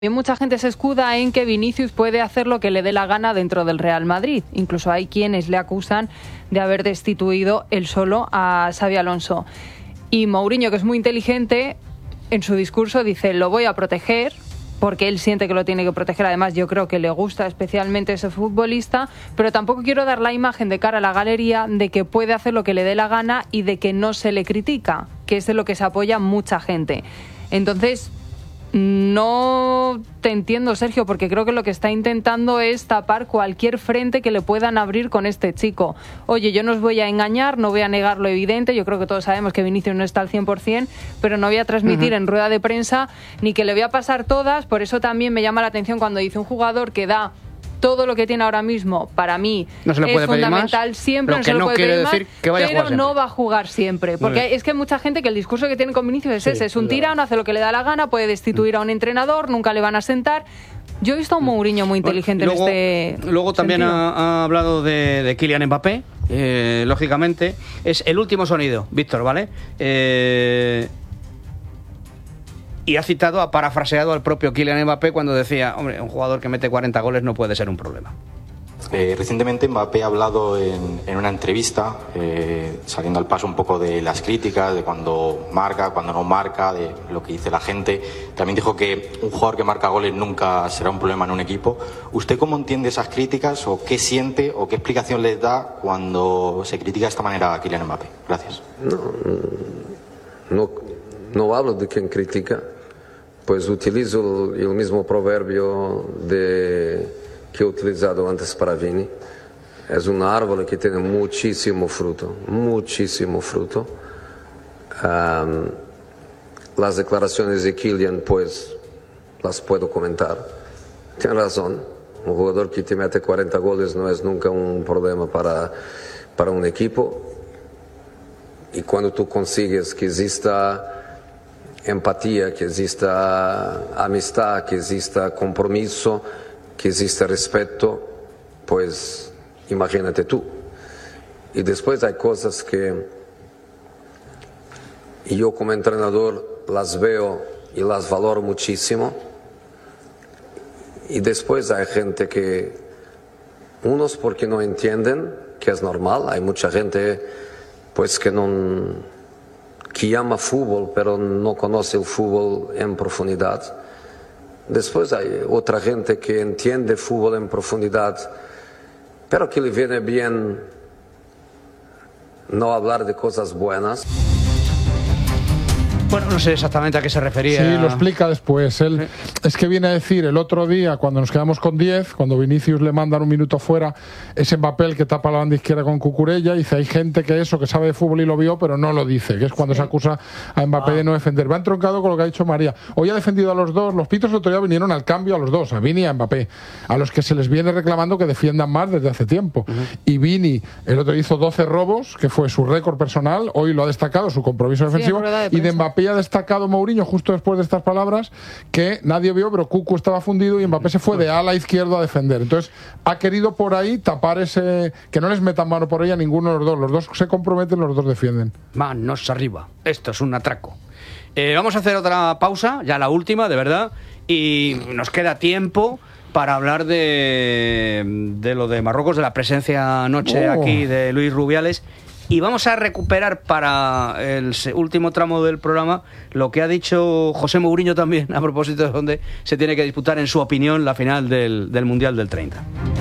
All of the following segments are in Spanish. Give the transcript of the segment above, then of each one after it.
Mucha gente se escuda en que Vinicius puede hacer lo que le dé la gana dentro del Real Madrid. Incluso hay quienes le acusan de haber destituido él solo a Xabi Alonso. Y Mourinho, que es muy inteligente, en su discurso dice: lo voy a proteger, porque él siente que lo tiene que proteger. Además, yo creo que le gusta especialmente ese futbolista, pero tampoco quiero dar la imagen de cara a la galería de que puede hacer lo que le dé la gana y de que no se le critica, que es de lo que se apoya mucha gente. Entonces, no te entiendo, Sergio, porque creo que lo que está intentando es tapar cualquier frente que le puedan abrir con este chico. Oye, yo no os voy a engañar, no voy a negar lo evidente, yo creo que todos sabemos que Vinicius no está al 100%, pero no voy a transmitir en rueda de prensa ni que le voy a pasar todas. Por eso también me llama la atención cuando dice un jugador que da todo lo que tiene ahora mismo, para mí no se le puede es fundamental, más, siempre no se le puede pedir más, pero no va a jugar siempre, porque es que hay mucha gente que el discurso que tiene con Vinicius es ese, es un tirano, hace lo que le da la gana, puede destituir a un entrenador, nunca le van a sentar. Yo he visto a un Mourinho muy inteligente luego, en este luego también sentido. ha hablado de Kylian Mbappé, lógicamente, es el último sonido, Víctor, ¿vale? Y ha parafraseado al propio Kylian Mbappé cuando decía: hombre, un jugador que mete 40 goles no puede ser un problema. Recientemente Mbappé ha hablado en una entrevista, saliendo al paso un poco de las críticas, de cuando marca, cuando no marca, de lo que dice la gente. También dijo que un jugador que marca goles nunca será un problema en un equipo. ¿Usted cómo entiende esas críticas, o qué siente, o qué explicación les da cuando se critica de esta manera a Kylian Mbappé? Gracias. No hablo de quien critica, pues utilizo el mismo proverbio que he utilizado antes para Vini. Es un árbol que tiene muchísimo fruto, muchísimo fruto. Las declaraciones de Kylian, pues, las puedo comentar. Tiene razón, un jugador que te mete 40 goles no es nunca un problema para un equipo. Y cuando tú consigues que exista empatía, que exista amistad, que exista compromiso, que exista respeto, pues imagínate tú. Y después hay cosas que yo como entrenador las veo y las valoro muchísimo, y después hay gente que, unos porque no entienden, que es normal, hay mucha gente pues que ama fútbol pero no conoce el fútbol en profundidad. Después hay otra gente que entiende fútbol en profundidad, pero que le viene bien no hablar de cosas buenas. Bueno, no sé exactamente a qué se refería. Sí, lo explica después. Él es que viene a decir el otro día, cuando nos quedamos con 10, cuando Vinicius le mandan un minuto fuera, es Mbappé el que tapa la banda izquierda con Cucurella, y dice: hay gente que sabe de fútbol y lo vio, pero no lo dice, que es cuando se acusa a Mbappé de no defender. Va entroncado con lo que ha dicho María. Hoy ha defendido a los dos. Los pitos el otro día vinieron al cambio a los dos, a Vini y a Mbappé, a los que se les viene reclamando que defiendan más desde hace tiempo. Y Vini, el otro hizo 12 robos, que fue su récord personal, hoy lo ha destacado, su compromiso defensivo, y de Mbappé ha destacado Mourinho, justo después de estas palabras, que nadie vio, pero Cucu estaba fundido y Mbappé se fue de ala izquierdo a defender. Entonces ha querido por ahí tapar ese, que no les metan mano por ahí a ninguno de los dos se comprometen, los dos defienden. Manos arriba, esto es un atraco. Vamos a hacer otra pausa, ya la última, de verdad, y nos queda tiempo para hablar de lo de Marruecos, de la presencia anoche aquí de Luis Rubiales. Y vamos a recuperar para el último tramo del programa lo que ha dicho José Mourinho también a propósito de dónde se tiene que disputar, en su opinión, la final del Mundial del 30.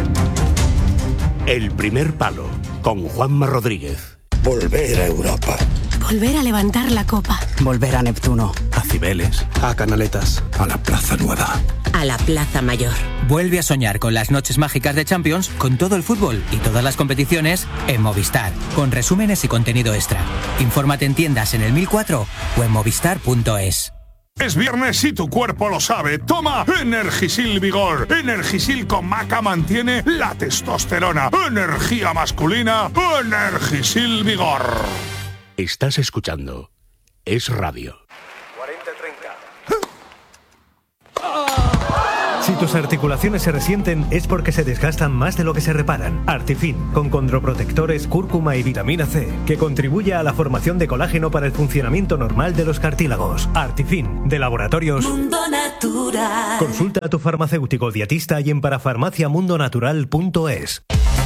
El primer palo, con Juanma Rodríguez. Volver a Europa. Volver a levantar la copa. Volver a Neptuno. A Cibeles. A Canaletas. A la Plaza Nueva. A la Plaza Mayor. Vuelve a soñar con las noches mágicas de Champions, con todo el fútbol y todas las competiciones en Movistar, con resúmenes y contenido extra. Infórmate en tiendas en el 1004 o en movistar.es. Es viernes y tu cuerpo lo sabe. Toma Energisil Vigor. Energisil con maca mantiene la testosterona. Energía masculina. Energisil Vigor. Estás escuchando Es Radio. 40-30. Si tus articulaciones se resienten es porque se desgastan más de lo que se reparan. Artifin, con condroprotectores, cúrcuma y vitamina C, que contribuye a la formación de colágeno para el funcionamiento normal de los cartílagos. Artifin, de Laboratorios Mundo Natural. Consulta a tu farmacéutico dietista y en parafarmaciamundonatural.es.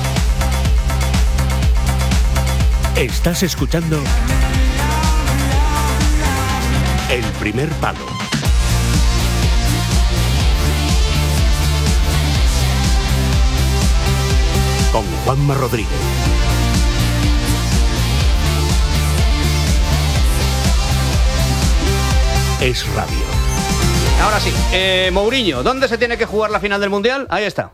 Estás escuchando El Primer Palo. Con Juanma Rodríguez. Es radio. Ahora sí, Mourinho, ¿dónde se tiene que jugar la final del Mundial? Ahí está.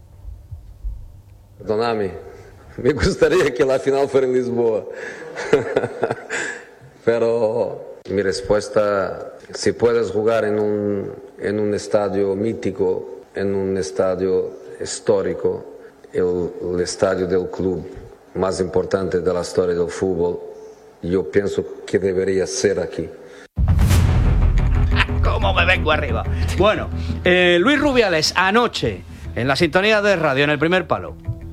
Perdóname, me gustaría que la final fuera en Lisboa. Pero mi respuesta, si puedes jugar en un estadio mítico, en un estadio histórico, el estadio del club más importante de la historia del fútbol, yo pienso que debería ser aquí. ¿Cómo me vengo arriba? Bueno, Luis Rubiales, anoche, en la sintonía de radio, en El Primer Palo.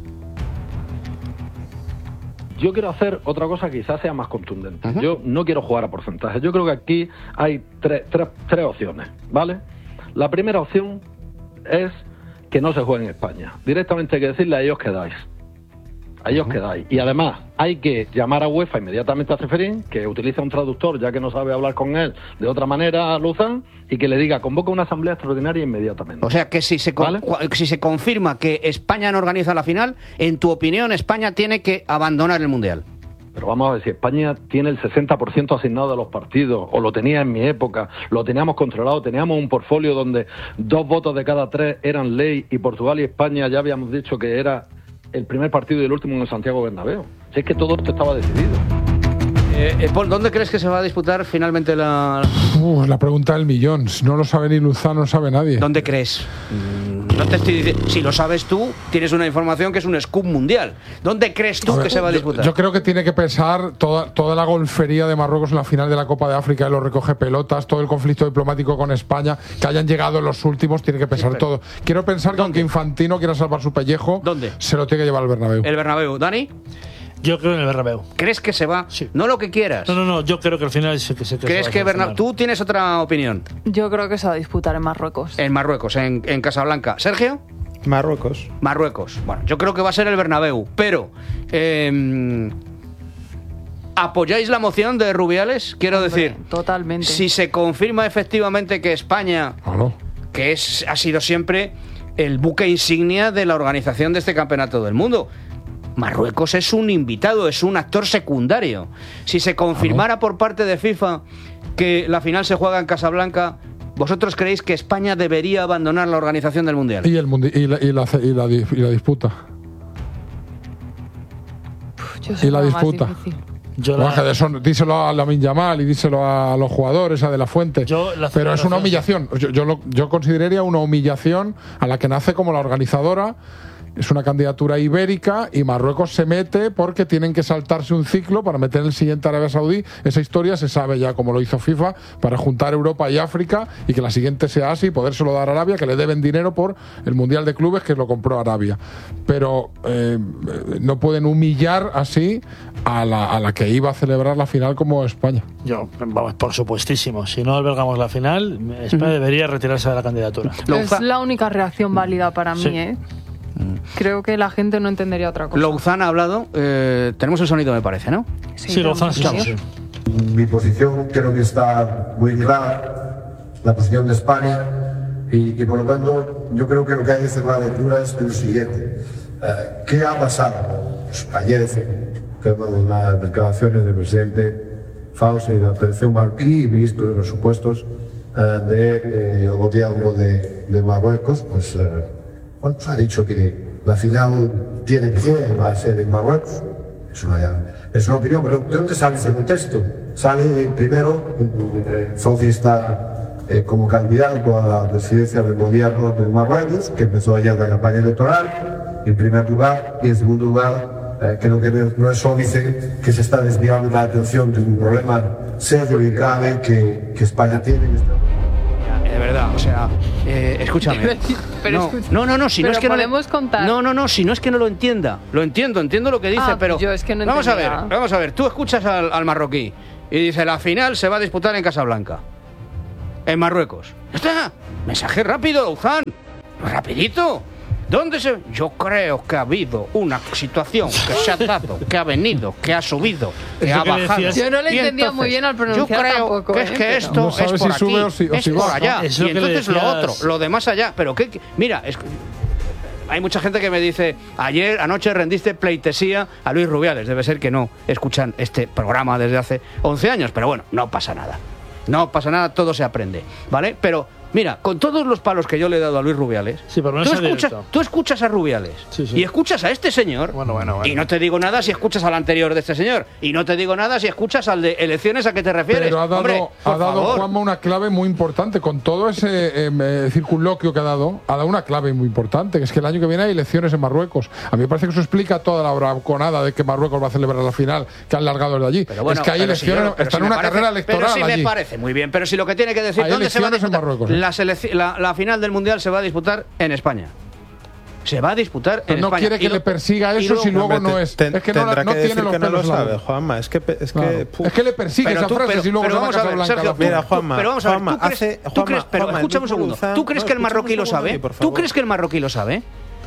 Yo quiero hacer otra cosa que quizás sea más contundente. Yo no quiero jugar a porcentajes. Yo creo que aquí hay tres opciones, ¿vale? La primera opción es que no se juegue en España. Directamente hay que decirle a ellos quedáis. A ellos quedáis. Y además hay que llamar a UEFA inmediatamente a Ceferín, que utilice un traductor ya que no sabe hablar con él de otra manera, Luzán, y que le diga, convoca una asamblea extraordinaria inmediatamente. O sea que si se confirma que España no organiza la final, en tu opinión España tiene que abandonar el Mundial. Pero vamos a ver, si España tiene el 60% asignado de los partidos, o lo tenía en mi época, lo teníamos controlado, teníamos un portfolio donde 2 votos de cada 3 eran ley, y Portugal y España ya habíamos dicho que era el primer partido y el último en el Santiago Bernabéu. Si es que todo esto estaba decidido. Paul, ¿dónde crees que se va a disputar finalmente la...? La pregunta del millón. Si no lo sabe ni Luzán, no lo sabe nadie. ¿Dónde crees? No te estoy diciendo... Si lo sabes tú, tienes una información que es un scoop mundial. ¿Dónde crees tú que se va a disputar? Yo creo que tiene que pensar toda la golfería de Marruecos en la final de la Copa de África, de los recoge pelotas, todo el conflicto diplomático con España, que hayan llegado los últimos, tiene que pensar todo. Quiero pensar que aunque Infantino quiera salvar su pellejo, ¿dónde? Se lo tiene que llevar al Bernabéu. El Bernabéu. ¿Dani? Yo creo en el Bernabéu. ¿Crees que se va? Sí. No lo que quieras. No, yo creo que al final ¿Crees que Bernabéu? ¿Tú tienes otra opinión? Yo creo que se va a disputar en Marruecos. En Marruecos, en Casablanca. ¿Sergio? Marruecos. Bueno, yo creo que va a ser el Bernabéu, pero ¿apoyáis la moción de Rubiales? Quiero decir, totalmente. Si se confirma efectivamente que España, que ha sido siempre el buque insignia de la organización de este campeonato del mundo, Marruecos es un invitado, es un actor secundario. Si se confirmara por parte de FIFA que la final se juega en Casablanca, ¿vosotros creéis que España debería abandonar la organización del Mundial? Y la disputa. Y la disputa. Díselo a Lamine Yamal y díselo a los jugadores, a De La Fuente. Pero es una humillación. Yo consideraría una humillación a la que nace como la organizadora. Es una candidatura ibérica y Marruecos se mete porque tienen que saltarse un ciclo para meter el siguiente Arabia Saudí. Esa historia se sabe ya, como lo hizo FIFA, para juntar Europa y África y que la siguiente sea Asia y podérselo dar a Arabia, que le deben dinero por el Mundial de Clubes que lo compró Arabia. Pero no pueden humillar así a la que iba a celebrar la final como España. Vamos, por supuestísimo. Si no albergamos la final, España debería retirarse de la candidatura. Es la única reacción válida para mí, ¿eh? Creo que la gente no entendería otra cosa. Louzán ha hablado. Tenemos el sonido, me parece, ¿no? Sí, Louzán, sí. Mi posición creo que está muy clara, la posición de España, y por lo tanto yo creo que lo que hay que hacer la lectura es lo siguiente. ¿Qué ha pasado? Pues ayer, con las declaraciones del presidente Fauci de la Federación Marroquí y ministro de los supuestos del gobierno de Marruecos, pues ha dicho que la final va a ser en Marruecos. Es una opinión, pero ¿de dónde sale ese contexto? Sale primero, Fauci está como candidato a la presidencia del gobierno de Marruecos, que empezó ayer la campaña electoral, en primer lugar, y en segundo lugar, creo que no es obvio que se está desviando la atención de un problema serio y grave que España tiene. Es verdad. verdad, o sea, escúchame. Pero no, si no es que podemos contar. No, si no es que no lo entienda. Lo entiendo lo que dice, pero yo es que no vamos entendía. a ver, tú escuchas al marroquí y dice, la final se va a disputar en Casablanca, en Marruecos. Ya está, mensaje rápido, Louzán, rapidito. Yo creo que ha habido una situación que se ha dado, que ha venido, que ha subido, que ha bajado. Yo no le entendía muy bien al pronunciar. Yo creo tampoco, que es que esto no es sabes por si sube aquí, o si es por baja. allá. Eso Y entonces le lo decías... otro, lo de más allá. Pero que mira, hay mucha gente que me dice, anoche rendiste pleitesía a Luis Rubiales. Debe ser que no escuchan este programa desde hace 11 años, pero bueno, no pasa nada. No pasa nada, todo se aprende, ¿vale? Pero mira, con todos los palos que yo le he dado a Luis Rubiales, tú escuchas a Rubiales y escuchas a este señor, bueno. y no te digo nada si escuchas al anterior de este señor, y no te digo nada si escuchas al de elecciones a qué te refieres. Pero ha dado favor. Juanma una clave muy importante, con todo ese circunloquio que ha dado una clave muy importante, que es que el año que viene hay elecciones en Marruecos. A mí me parece que eso explica toda la braconada de que Marruecos va a celebrar la final, que han largado desde allí. Pero bueno, es que hay elecciones, está en una carrera electoral allí. Pero sí me parece muy bien, pero si lo que tiene que decir, hay ¿dónde se va a elecciones en disputar? Marruecos, La final del Mundial se va a disputar en España. Se va a disputar en no España. quiere que le persiga eso si luego no es. Es que no tiene los pelos en la boca. Juanma, es que le persigue esa frase si luego vamos a ver, Sergio, mira, Juanma, pero vamos a ver, ¿tú crees, pero escúchame un segundo. ¿Tú crees que el marroquí lo sabe? ¿Tú crees que el marroquí lo sabe?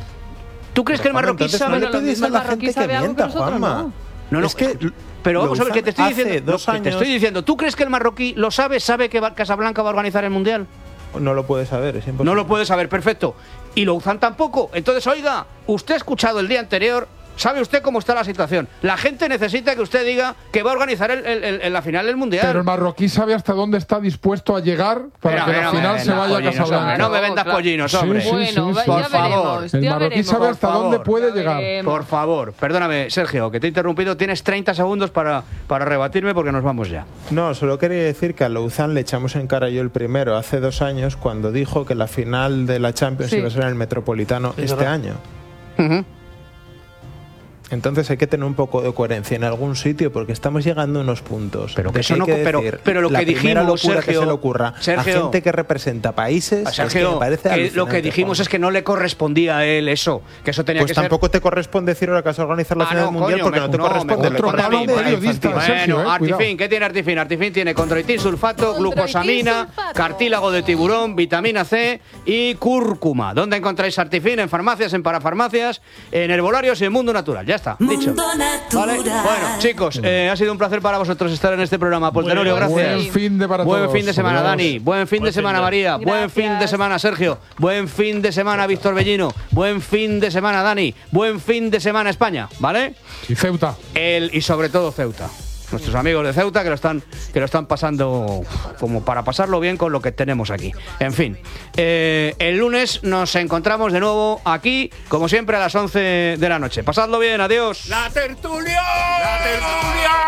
¿Tú crees que el marroquí sabe? No le pides a la gente que mienta, Juanma. No, es que pero vamos a ver, que te estoy diciendo, te estoy diciendo, ¿tú crees que el marroquí lo sabe que Casablanca va a organizar el Mundial? No lo puede saber, es imposible. No lo puede saber, perfecto. Y Louzán tampoco. Entonces, oiga, usted ha escuchado el día anterior, ¿sabe usted cómo está la situación? La gente necesita que usted diga que va a organizar la final del Mundial. Pero el marroquí sabe hasta dónde está dispuesto a llegar para que la final se vaya a Casablanca. No me vendas pollinos, hombre. Por favor. El marroquí sabe hasta dónde puede llegar. Por favor, perdóname, Sergio, que te he interrumpido. Tienes 30 segundos para rebatirme porque nos vamos ya. No, solo quería decir que a Louzán le echamos en cara yo el primero hace 2 años cuando dijo que la final de la Champions iba a ser en el Metropolitano este año. Entonces hay que tener un poco de coherencia en algún sitio porque estamos llegando a unos puntos. Pero que eso no, pero lo que dijimos, Sergio, que se le ocurra a gente que representa países, Sergio, es que me parece lo que dijimos es que no le correspondía a él eso, que eso tenía pues que ser. Pues tampoco te corresponde decir ahora que vas a organizar la final mundial porque no te corresponde. Bueno, Artifin, ¿qué tiene Artifin? Artifin tiene condroitin, sulfato, glucosamina, cartílago de tiburón, vitamina C y cúrcuma. ¿Dónde encontráis Artifin? En farmacias, en parafarmacias, en herbolarios y en Mundo Natural. Ya está, dicho. ¿Vale? Bueno, chicos, ha sido un placer para vosotros estar en este programa. Paul Tenorio, gracias. Buen fin de para Buen todos. fin de semana, Dani. Buen fin de semana, María. Buen fin de semana, Sergio. Buen fin de semana, Víctor Bellino. Buen fin de semana, Dani. Buen fin de semana, España. ¿Vale? Y Ceuta. Y sobre todo Ceuta. Nuestros amigos de Ceuta que lo están pasando como para pasarlo bien con lo que tenemos aquí. En fin, el lunes nos encontramos de nuevo aquí, como siempre, a las 11 de la noche. Pasadlo bien, adiós. ¡La tertulia! ¡La tertulia!